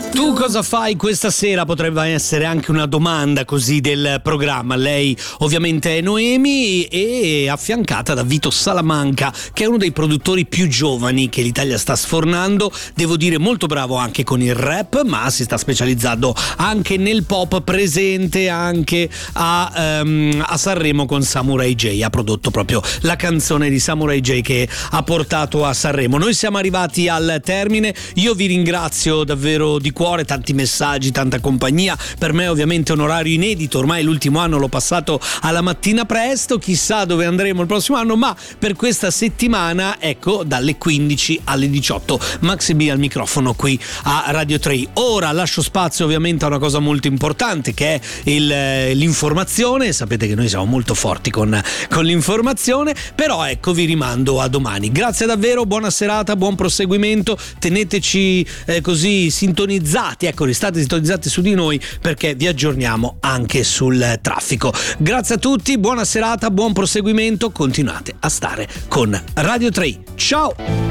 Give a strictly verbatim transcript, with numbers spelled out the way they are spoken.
Tu cosa fai questa sera? Potrebbe essere anche una domanda così del programma. Lei ovviamente è Noemi e affiancata da Vito Salamanca, che è uno dei produttori più giovani che l'Italia sta sfornando. Devo dire molto bravo anche con il rap, ma si sta specializzando anche nel pop, presente anche a, um, a Sanremo con Samurai J. Ha prodotto proprio la canzone di Samurai J che ha portato a Sanremo. Noi siamo arrivati al termine. Io vi ringrazio davvero di cuore, tanti messaggi, tanta compagnia. Per me ovviamente è un orario inedito, ormai l'ultimo anno l'ho passato alla mattina presto, chissà dove andremo il prossimo anno, ma per questa settimana, ecco, dalle quindici alle diciotto Maxi B al microfono qui a Radio tre. Ora lascio spazio ovviamente a una cosa molto importante, che è il, l'informazione. Sapete che noi siamo molto forti con, con l'informazione, però ecco, vi rimando a domani. Grazie davvero, buona serata, buon proseguimento, teneteci eh, così sintonizzati, ecco, restate sintonizzati su di noi, perché vi aggiorniamo anche sul traffico. Grazie a tutti, buona serata, buon proseguimento, continuate a stare con Radio tre. Ciao!